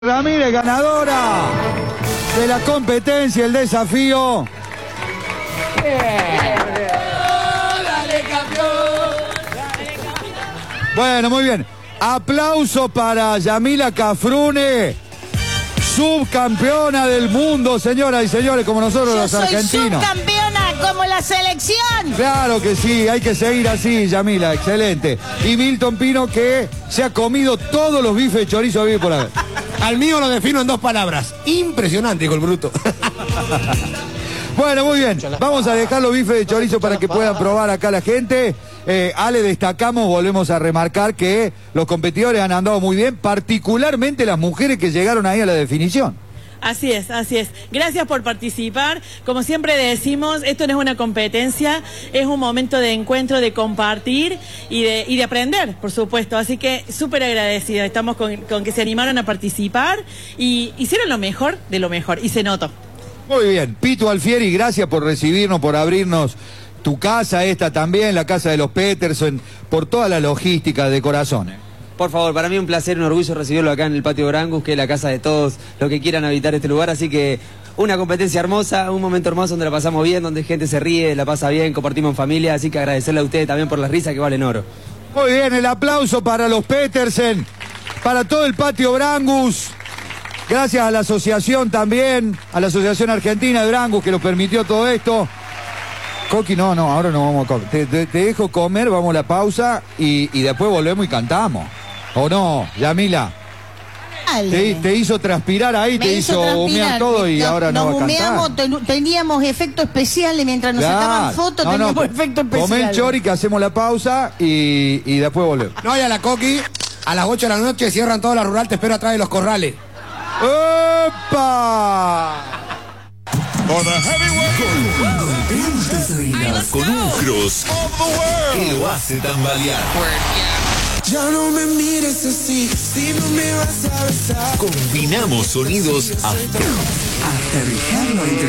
Ramírez, ganadora de la competencia, el desafío. Bueno, muy bien. Aplauso para Yamila Cafrune, subcampeona del mundo, señoras y señores, como nosotros los argentinos. Subcampeona como la selección. Claro que sí, hay que seguir así, Yamila, excelente. Y Milton Pino, que se ha comido todos los bifes de chorizo vivo por haber. Al mío lo defino en 2 palabras. Impresionante, dijo el bruto. Bueno, muy bien. Vamos a dejar los bifes de chorizo para que puedan probar acá la gente. Ale, destacamos, volvemos a remarcar que los competidores han andado muy bien, particularmente las mujeres que llegaron ahí a la definición. Así es, así es. Gracias por participar. Como siempre decimos, esto no es una competencia, es un momento de encuentro, de compartir y de aprender, por supuesto. Así que súper agradecida. Estamos con que se animaron a participar y hicieron lo mejor de lo mejor, y se notó. Muy bien. Pito Alfieri, gracias por recibirnos, por abrirnos tu casa, esta también, la casa de los Peterson, por toda la logística de corazón. Por favor, para mí un placer, un orgullo recibirlo acá en el Patio Brangus, que es la casa de todos los que quieran habitar este lugar, así que una competencia hermosa, un momento hermoso donde la pasamos bien, donde gente se ríe, la pasa bien, compartimos en familia, así que agradecerle a ustedes también por las risas que valen oro. Muy bien, el aplauso para los Peterson, para todo el Patio Brangus, gracias a la asociación también, a la Asociación Argentina de Brangus que nos permitió todo esto. Coqui, no, ahora no vamos a comer. Te dejo comer, vamos a la pausa y después volvemos y cantamos. ¿O no, Yamila? Te hizo transpirar ahí, te hizo humear todo y ahora no va a cantar. Teníamos efecto especial y mientras nos sacaban fotos teníamos efecto especial. Comé el chori que hacemos la pausa y después volvemos. No, y a la Coqui, a las 8 de la noche cierran toda la rural, te espero atrás de los corrales. ¡Opa! Con un cross que lo hace tambalear. Ya no me mires así, si no me vas a besar. Combinamos sonidos hasta dejarlo entre